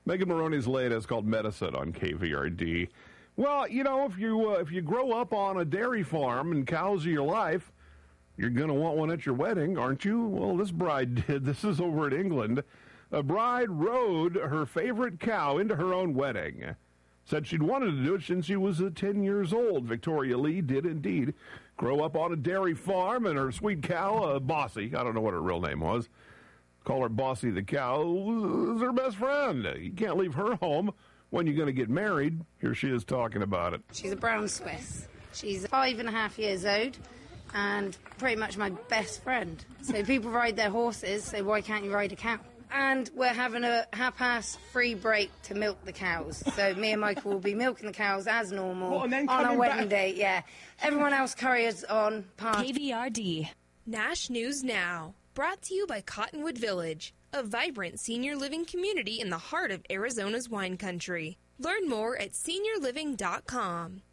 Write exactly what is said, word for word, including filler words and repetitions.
Megan Maroney's latest called Medicine on K V R D. Well, you know, if you uh, if you grow up on a dairy farm and cows are your life, you're going to want one at your wedding, aren't you? Well, this bride did. This is over in England. A bride rode her favorite cow into her own wedding. Said she'd wanted to do it since she was uh, ten years old. Victoria Lee did indeed grow up on a dairy farm, and her sweet cow, uh, Bossy, I don't know what her real name was, call her Bossy the cow, was her best friend. You can't leave her home when you're going to get married. Here she is talking about it. She's a brown Swiss. She's five and a half years old and pretty much my best friend. So people ride their horses, so why can't you ride a cow? And we're having a half-past free break to milk the cows. So me and Michael will be milking the cows as normal well, on our wedding back. day. Yeah, everyone else carries on past. K V R D. Nash News Now, brought to you by Cottonwood Village, a vibrant senior living community in the heart of Arizona's wine country. Learn more at senior living dot com.